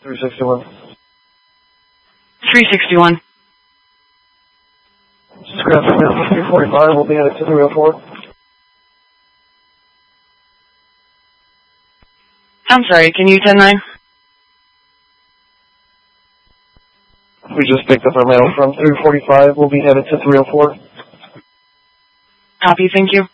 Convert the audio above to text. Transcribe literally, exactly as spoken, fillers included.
three sixty-one. three sixty-one. Scratch for three forty-five. We'll be headed to three oh four. I'm sorry, can you ten nine? We just picked up our mail from three forty-five. We'll be headed to three oh four. Copy, thank you.